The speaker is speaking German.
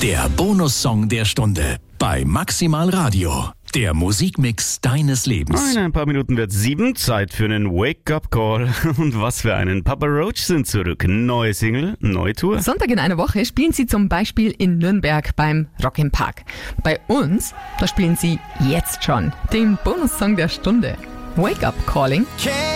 Der Bonussong der Stunde bei Maximal Radio. Der Musikmix deines Lebens. In ein paar Minuten wird 7. Zeit für einen Wake-up-Call. Und was für einen. Papa Roach sind zurück. Neue Single, neue Tour. Sonntag in einer Woche spielen sie zum Beispiel in Nürnberg beim Rock im Park. Bei uns, da spielen sie jetzt schon den Bonussong der Stunde. Wake Up Calling.